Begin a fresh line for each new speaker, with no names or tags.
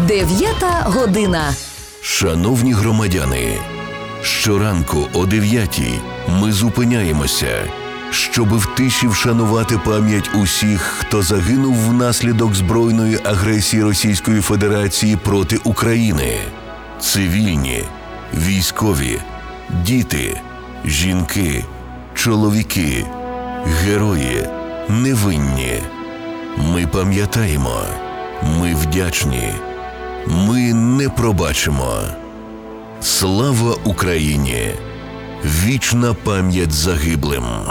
9 година.
Шановні громадяни, щоранку о 9-й ми зупиняємося, щоби в тиші вшанувати пам'ять усіх, хто загинув внаслідок збройної агресії Російської Федерації проти України. Цивільні, військові, діти, жінки, чоловіки, герої, невинні. Ми пам'ятаємо, ми вдячні, ми не пробачимо. Слава Україні! Вічна пам'ять загиблим!